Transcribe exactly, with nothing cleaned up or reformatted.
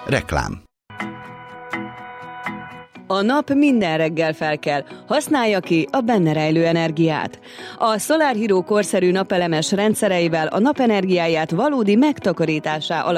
Reklám. A nap minden reggel felkel, használja ki a benne rejlő energiát. A Solar Hero korszerű napelemes rendszereivel a napenergiáját valódi megtakarításá alakítja